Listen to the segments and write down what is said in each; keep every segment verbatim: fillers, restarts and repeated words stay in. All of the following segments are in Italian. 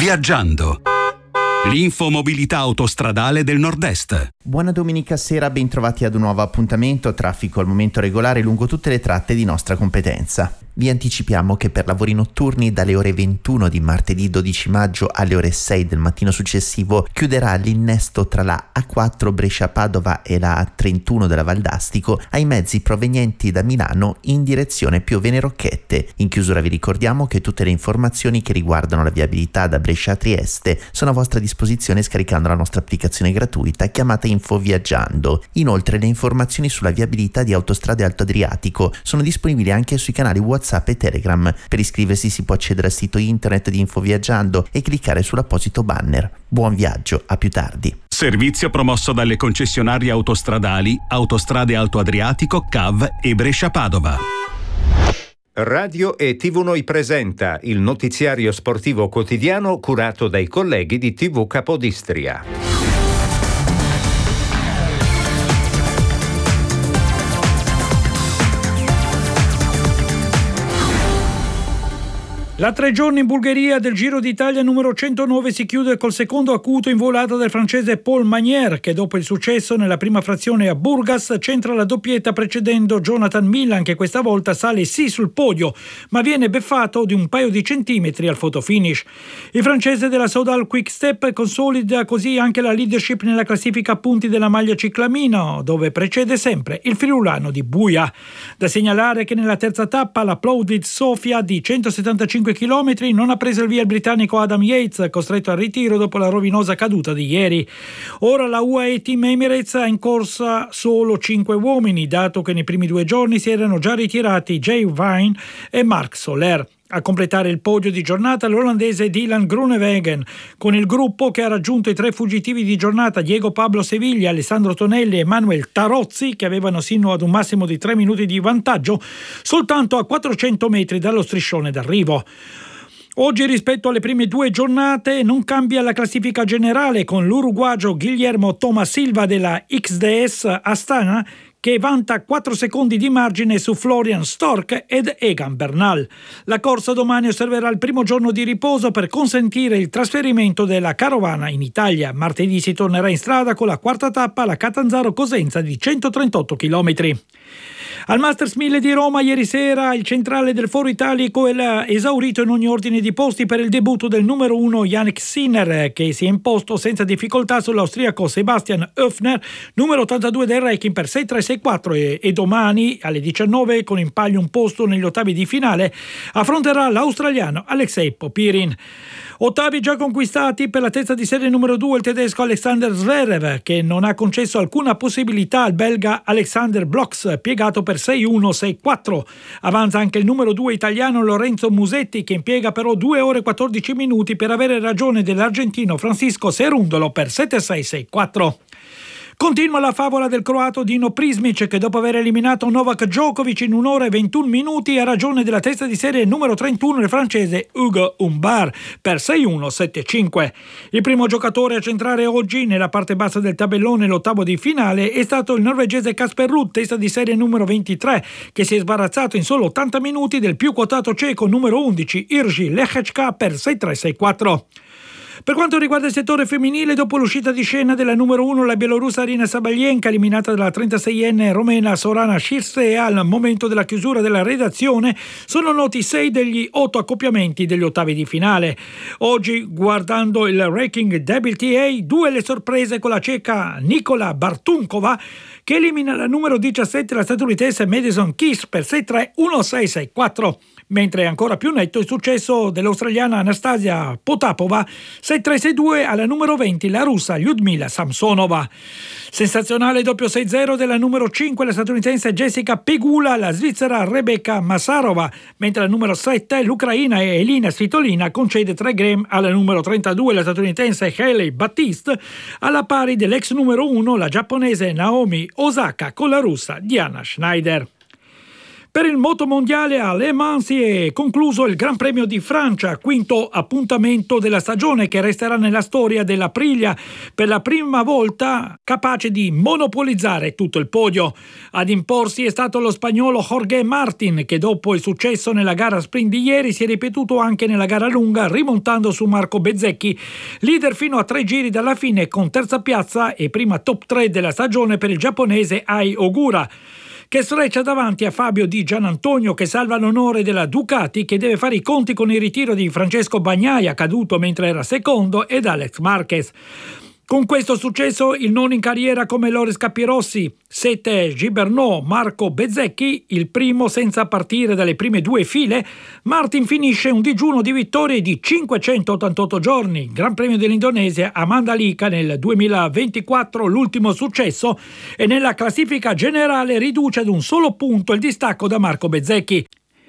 Viaggiando. L'infomobilità autostradale del Nord-Est. Buona domenica sera, ben trovati ad un nuovo appuntamento. Traffico al momento regolare lungo tutte le tratte di nostra competenza. Vi anticipiamo che per lavori notturni dalle ore ventuno di martedì dodici maggio alle ore sei del mattino successivo chiuderà l'innesto tra la A quattro Brescia-Padova e la A trentuno della Valdastico ai mezzi provenienti da Milano in direzione Piovene-Rocchette. In chiusura vi ricordiamo che tutte le informazioni che riguardano la viabilità da Brescia a Trieste sono a vostra disposizione scaricando la nostra applicazione gratuita chiamata Info Viaggiando. Inoltre le informazioni sulla viabilità di Autostrade Alto Adriatico sono disponibili anche sui canali WhatsApp e Telegram. Per iscriversi si può accedere al sito internet di Info Viaggiando e cliccare sull'apposito banner. Buon viaggio, a più tardi. Servizio promosso dalle concessionarie autostradali Autostrade Alto Adriatico, C A V e Brescia-Padova. Radio e tivù Noi presenta il notiziario sportivo quotidiano curato dai colleghi di tivù Capodistria. La tre giorni in Bulgaria del Giro d'Italia numero centonove si chiude col secondo acuto in volata del francese Paul Magnier, che dopo il successo nella prima frazione a Burgas centra la doppietta precedendo Jonathan Milan, che questa volta sale sì sul podio ma viene beffato di un paio di centimetri al fotofinish. Il francese della Soudal Quick Step consolida così anche la leadership nella classifica punti della maglia ciclamino, dove precede sempre il friulano di Buia. Da segnalare che nella terza tappa la Ploudit Sofia di centosettantacinque chilometri non ha preso il via il britannico Adam Yates, costretto al ritiro dopo la rovinosa caduta di ieri. Ora la U A E Team Emirates ha in corsa solo cinque uomini, dato che nei primi due giorni si erano già ritirati Jay Vine e Marc Soler. A completare il podio di giornata l'olandese Dylan Groenewegen, con il gruppo che ha raggiunto i tre fuggitivi di giornata Diego Pablo Seviglia, Alessandro Tonelli e Manuel Tarozzi, che avevano sino ad un massimo di tre minuti di vantaggio soltanto a quattrocento metri dallo striscione d'arrivo. Oggi rispetto alle prime due giornate non cambia la classifica generale, con l'uruguagio Guillermo Thomas Silva della X D S Astana che vanta quattro secondi di margine su Florian Stork ed Egan Bernal. La corsa domani osserverà il primo giorno di riposo per consentire il trasferimento della carovana in Italia. Martedì si tornerà in strada con la quarta tappa alla Catanzaro-Cosenza di centotrentotto chilometri. Al Masters mille di Roma ieri sera il centrale del Foro Italico è esaurito in ogni ordine di posti per il debutto del numero uno Jannik Sinner, che si è imposto senza difficoltà sull'austriaco Sebastian Höfner, numero ottantadue del ranking per sei tre sei quattro, e, e domani alle diciannove, con in palio un posto negli ottavi di finale, affronterà l'australiano Alexei Popirin. Ottavi già conquistati per la testa di serie numero due il tedesco Alexander Zverev, che non ha concesso alcuna possibilità al belga Alexander Blox, piegato per sei uno sei quattro. Avanza anche il numero due italiano Lorenzo Musetti, che impiega però due ore e quattordici minuti per avere ragione dell'argentino Francisco Cerundolo per sette sei sei quattro. Continua la favola del croato Dino Prismic, che dopo aver eliminato Novak Djokovic in un'ora e ventuno minuti ha ragione della testa di serie numero trentuno il francese Hugo Humbert per sei uno sette cinque. Il primo giocatore a centrare oggi nella parte bassa del tabellone l'ottavo di finale è stato il norvegese Casper Ruud, testa di serie numero ventitré, che si è sbarazzato in solo ottanta minuti del più quotato ceco numero undici Irgi Lechechka per sei tre sei quattro. Per quanto riguarda il settore femminile, dopo l'uscita di scena della numero uno, la bielorussa Arina Sabalenka, eliminata dalla trentaseienne romena Sorana Shirse, al momento della chiusura della redazione sono noti sei degli otto accoppiamenti degli ottavi di finale. Oggi, guardando il ranking W T A, due le sorprese con la ceca Nikola Bartunkova, che elimina la numero diciassette la statunitense Madison Keys per sei tre uno sei sei quattro. Mentre è ancora più netto il successo dell'australiana Anastasia Potapova sei tre sei due alla numero venti la russa Lyudmila Samsonova. Sensazionale doppio sei zero della numero cinque la statunitense Jessica Pegula alla svizzera Rebecca Masarova, mentre la numero sette l'ucraina Elina Svitolina concede tre game alla numero trentadue la statunitense Hailey Battiste, alla pari dell'ex numero uno la giapponese Naomi Osaka con la russa Diana Schneider. Per il motomondiale a Le Mans si è concluso il Gran Premio di Francia, quinto appuntamento della stagione che resterà nella storia dell'Aprilia, per la prima volta capace di monopolizzare tutto il podio. Ad imporsi è stato lo spagnolo Jorge Martin, che dopo il successo nella gara sprint di ieri si è ripetuto anche nella gara lunga, rimontando su Marco Bezzecchi, leader fino a tre giri dalla fine con terza piazza e prima top tre della stagione per il giapponese Ai Ogura, che sfreccia davanti a Fabio Di Gianantonio, che salva l'onore della Ducati, che deve fare i conti con il ritiro di Francesco Bagnaia, caduto mentre era secondo, ed Alex Marquez. Con questo successo il non in carriera come Loris Capirossi, Sette Gibernau, Marco Bezzecchi, il primo senza partire dalle prime due file, Martin finisce un digiuno di vittorie di cinquecentottantotto giorni. Gran Premio dell'Indonesia a Mandalika nel duemilaventiquattro, l'ultimo successo, e nella classifica generale riduce ad un solo punto il distacco da Marco Bezzecchi.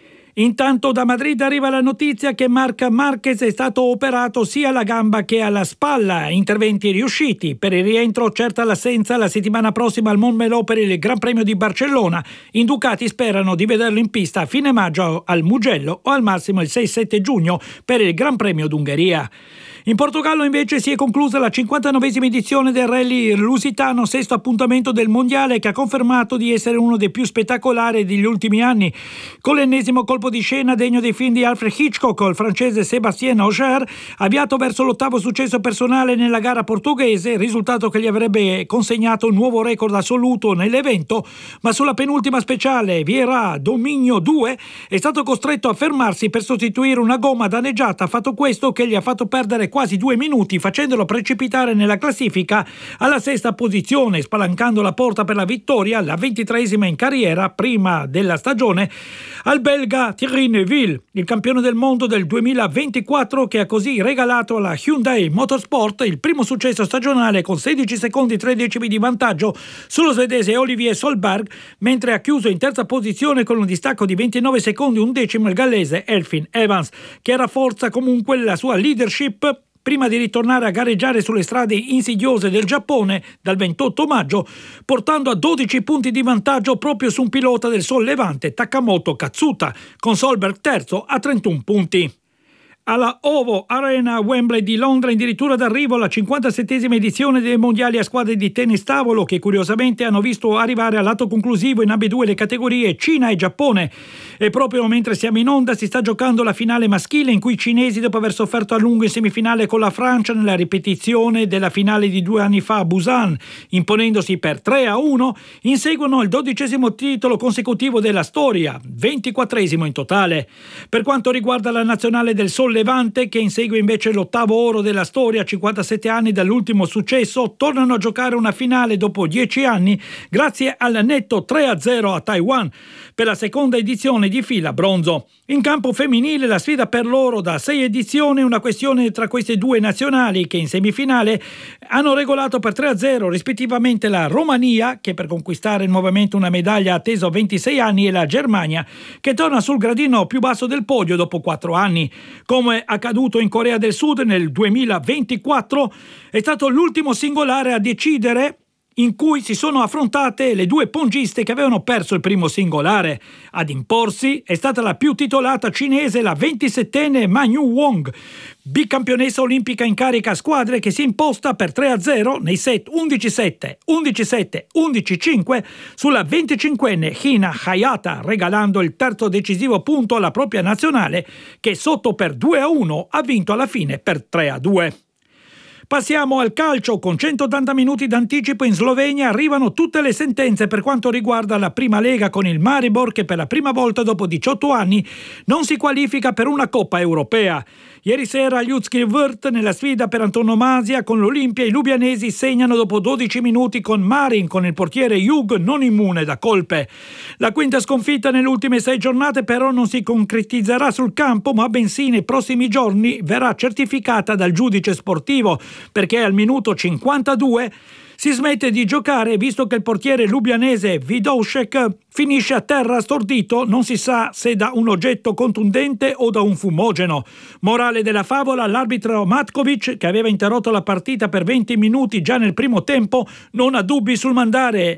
Intanto da Madrid arriva la notizia che Marc Marquez è stato operato sia alla gamba che alla spalla, interventi riusciti. Per il rientro certa l'assenza la settimana prossima al Montmeló per il Gran Premio di Barcellona. In Ducati sperano di vederlo in pista a fine maggio al Mugello o al massimo il sei sette giugno per il Gran Premio d'Ungheria. In Portogallo invece si è conclusa la cinquantanovesima edizione del Rally Lusitano, sesto appuntamento del mondiale, che ha confermato di essere uno dei più spettacolari degli ultimi anni. Con l'ennesimo colpo di scena degno dei film di Alfred Hitchcock, il francese Sébastien Ogier, avviato verso l'ottavo successo personale nella gara portoghese, risultato che gli avrebbe consegnato un nuovo record assoluto nell'evento, ma sulla penultima speciale Vieira Dominio due è stato costretto a fermarsi per sostituire una gomma danneggiata, fatto questo che gli ha fatto perdere quasi due minuti, facendolo precipitare nella classifica alla sesta posizione, spalancando la porta per la vittoria, la ventitreesima in carriera prima della stagione, al belga Thierry Neuville, il campione del mondo del duemilaventiquattro, che ha così regalato alla Hyundai Motorsport il primo successo stagionale con sedici secondi tre decimi di vantaggio sullo svedese Olivier Solberg, mentre ha chiuso in terza posizione con un distacco di ventinove secondi un decimo il gallese Elfyn Evans, che rafforza comunque la sua leadership prima di ritornare a gareggiare sulle strade insidiose del Giappone dal ventotto maggio, portando a dodici punti di vantaggio proprio su un pilota del sollevante, Takamoto Katsuta, con Solberg terzo a trentuno punti. Alla Ovo Arena Wembley di Londra addirittura d'arrivo la cinquantasettesima edizione dei mondiali a squadre di tennis tavolo, che curiosamente hanno visto arrivare all'atto conclusivo in ambedue le categorie Cina e Giappone. E proprio mentre siamo in onda si sta giocando la finale maschile, in cui i cinesi, dopo aver sofferto a lungo in semifinale con la Francia nella ripetizione della finale di due anni fa a Busan, imponendosi per tre a uno, inseguono il dodicesimo titolo consecutivo della storia, ventiquattresimo in totale. Per quanto riguarda la nazionale del sollevante, che insegue invece l'ottavo oro della storia, cinquantasette anni dall'ultimo successo, tornano a giocare una finale dopo dieci anni grazie al netto tre a zero a Taiwan, per la seconda edizione di fila bronzo. In campo femminile la sfida per l'oro da sei edizioni è una questione tra queste due nazionali, che in semifinale hanno regolato per tre a zero rispettivamente la Romania, che per conquistare nuovamente una medaglia ha atteso ventisei anni, e la Germania, che torna sul gradino più basso del podio dopo quattro anni. Come accaduto in Corea del Sud nel duemilaventiquattro, è stato l'ultimo singolare a decidere, in cui si sono affrontate le due pongiste che avevano perso il primo singolare. Ad imporsi è stata la più titolata cinese, la ventisettenne Ma Yu Wong, bicampionessa olimpica in carica a squadre, che si è imposta per tre a zero nei set undici sette, undici sette, undici cinque sulla venticinquenne Hina Hayata, regalando il terzo decisivo punto alla propria nazionale, che sotto per due a uno ha vinto alla fine per tre a due. Passiamo al calcio. Con centottanta minuti d'anticipo in Slovenia arrivano tutte le sentenze per quanto riguarda la prima lega, con il Maribor che per la prima volta dopo diciotto anni non si qualifica per una Coppa Europea. Ieri sera Ljudsky Vrt nella sfida per antonomasia con l'Olimpia, i lubianesi segnano dopo dodici minuti con Marin, con il portiere Jug non immune da colpe. La quinta sconfitta nelle ultime sei giornate però non si concretizzerà sul campo, ma bensì nei prossimi giorni verrà certificata dal giudice sportivo, perché al minuto cinquantadue si smette di giocare, visto che il portiere lubianese Vidoušek finisce a terra stordito, non si sa se da un oggetto contundente o da un fumogeno. Morale della favola: l'arbitro Matkovic, che aveva interrotto la partita per venti minuti già nel primo tempo, non ha dubbi sul mandare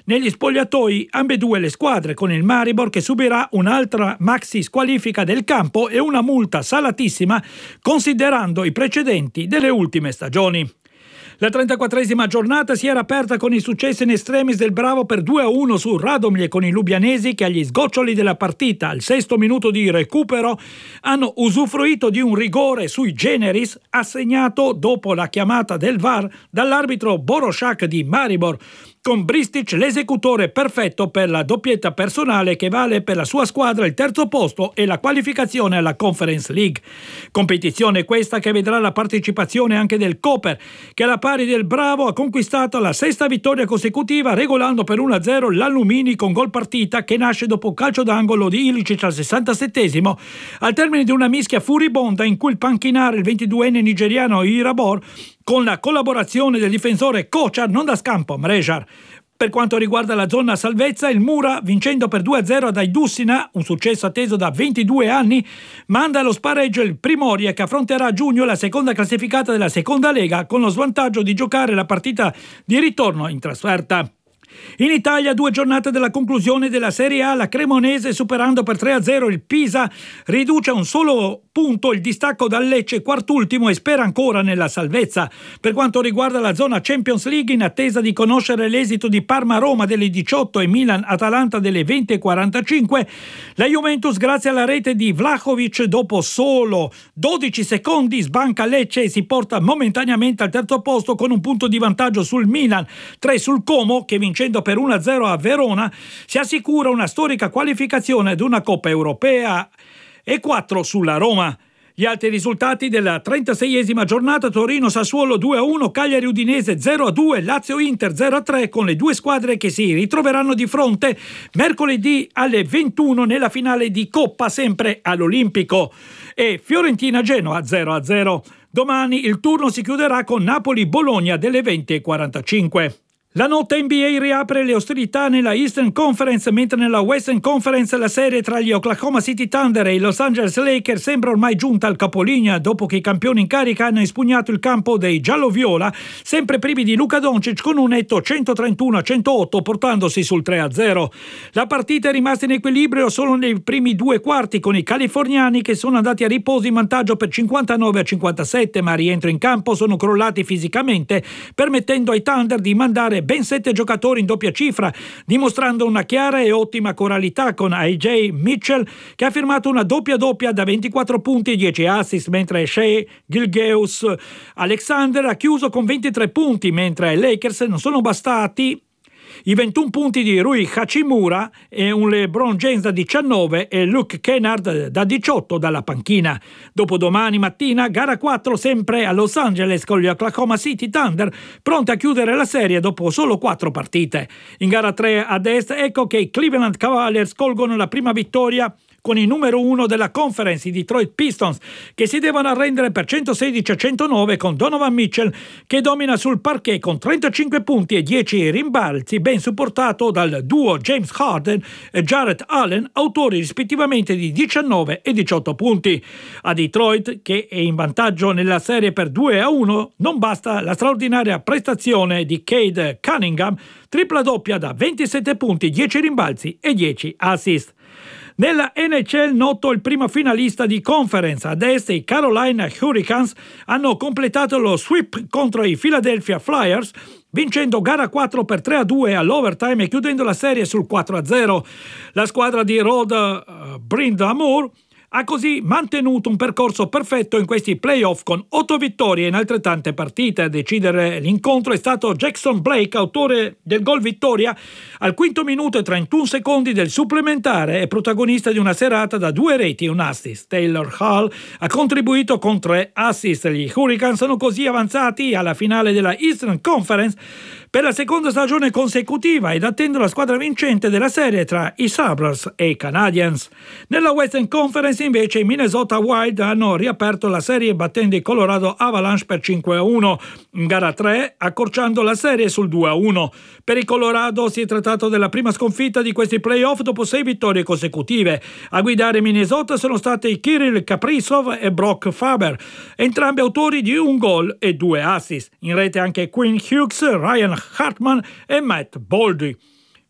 Negli spogliatoi ambedue le squadre, con il Maribor che subirà un'altra maxi squalifica del campo e una multa salatissima considerando i precedenti delle ultime stagioni. La trentaquattresima giornata si era aperta con il successo in extremis del Bravo per due a uno su Radomlje, con i lubianesi che agli sgoccioli della partita, al sesto minuto di recupero, hanno usufruito di un rigore sui generis assegnato dopo la chiamata del V A R dall'arbitro Borošak di Maribor, con Bristic l'esecutore perfetto per la doppietta personale che vale per la sua squadra il terzo posto e la qualificazione alla Conference League. Competizione questa che vedrà la partecipazione anche del Koper, che alla pari del Bravo ha conquistato la sesta vittoria consecutiva, regolando per uno a zero l'Alumini con gol partita che nasce dopo un calcio d'angolo di Ilicic al sessantasettesimo, al termine di una mischia furibonda in cui il panchinare, il ventiduenne nigeriano Irabor, con la collaborazione del difensore Kochar, non da scampo Mrejar. Per quanto riguarda la zona salvezza, il Mura, vincendo per due a zero ad Aydusina, un successo atteso da ventidue anni, manda allo spareggio il Primorie, che affronterà a giugno la seconda classificata della seconda lega, con lo svantaggio di giocare la partita di ritorno in trasferta. In Italia, due giornate dalla conclusione della Serie A, la Cremonese, superando per tre a zero il Pisa, riduce a un solo punto il distacco dal Lecce, quartultimo, e spera ancora nella salvezza. Per quanto riguarda la zona Champions League, in attesa di conoscere l'esito di Parma-Roma delle diciotto e Milan-Atalanta delle venti e quarantacinque, la Juventus, grazie alla rete di Vlahovic, dopo solo dodici secondi sbanca Lecce e si porta momentaneamente al terzo posto con un punto di vantaggio sul Milan, tre sul Como, che vincendo per uno a zero a Verona si assicura una storica qualificazione ad una Coppa Europea, e quattro sulla Roma. Gli altri risultati della trentaseiesima giornata: Torino-Sassuolo due a uno, Cagliari-Udinese zero a due, Lazio-Inter zero a tre, con le due squadre che si ritroveranno di fronte mercoledì alle ventuno nella finale di Coppa, sempre all'Olimpico, e Fiorentina-Genoa zero a zero. Domani il turno si chiuderà con Napoli-Bologna delle venti e quarantacinque. La notte N B A riapre le ostilità nella Eastern Conference, mentre nella Western Conference la serie tra gli Oklahoma City Thunder e i Los Angeles Lakers sembra ormai giunta al capolinea, dopo che i campioni in carica hanno espugnato il campo dei giallo-viola, sempre privi di Luka Doncic, con un netto centotrentuno a centootto, portandosi sul tre a zero. La partita è rimasta in equilibrio solo nei primi due quarti, con i californiani che sono andati a riposo in vantaggio per cinquantanove a cinquantasette, ma a rientro in campo sono crollati fisicamente, permettendo ai Thunder di mandare ben sette giocatori in doppia cifra, dimostrando una chiara e ottima coralità, con A J Mitchell che ha firmato una doppia doppia da ventiquattro punti e dieci assist, mentre Shai Gilgeous Alexander ha chiuso con ventitré punti, mentre ai Lakers non sono bastati i ventuno punti di Rui Hachimura e un LeBron James da diciannove e Luke Kennard da diciotto dalla panchina. Dopodomani mattina, gara quattro sempre a Los Angeles, con gli Oklahoma City Thunder pronti a chiudere la serie dopo solo quattro partite. In gara tre ad est, ecco che i Cleveland Cavaliers colgono la prima vittoria con il numero uno della conference, i Detroit Pistons, che si devono arrendere per centosedici a centonove, con Donovan Mitchell che domina sul parquet con trentacinque punti e dieci rimbalzi, ben supportato dal duo James Harden e Jarrett Allen, autori rispettivamente di diciannove e diciotto punti. A Detroit, che è in vantaggio nella serie per due a uno, non basta la straordinaria prestazione di Cade Cunningham, tripla doppia da ventisette punti, dieci rimbalzi e dieci assist. Nella N H L, noto il primo finalista di conference. Ad est, i Carolina Hurricanes hanno completato lo sweep contro i Philadelphia Flyers, vincendo gara quattro per tre a due all'overtime e chiudendo la serie sul quattro a zero. La squadra di Rod uh, Brind'Amour ha così mantenuto un percorso perfetto in questi playoff, con otto vittorie in altrettante partite. A decidere l'incontro è stato Jackson Blake, autore del gol vittoria al quinto minuto e trentuno secondi del supplementare e protagonista di una serata da due reti e un assist. Taylor Hall ha contribuito con tre assist. Gli Hurricanes sono così avanzati alla finale della Eastern Conference per la seconda stagione consecutiva ed attendono la squadra vincente della serie tra i Sabres e i Canadiens. Nella Western Conference invece i Minnesota Wild hanno riaperto la serie battendo i Colorado Avalanche per cinque a uno in gara tre, accorciando la serie sul due a uno. Per i Colorado si è trattato della prima sconfitta di questi playoff dopo sei vittorie consecutive. A guidare Minnesota sono stati Kirill Kaprizov e Brock Faber, entrambi autori di un gol e due assist. In rete anche Quinn Hughes, Ryan Hartman e Matt Boldy.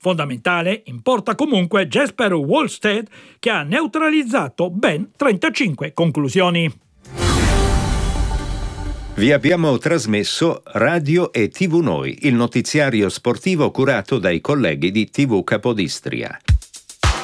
Fondamentale in porta comunque Jesper Wallstedt, che ha neutralizzato ben trentacinque conclusioni. Vi abbiamo trasmesso Radio e tivù Noi, il notiziario sportivo curato dai colleghi di tivù Capodistria.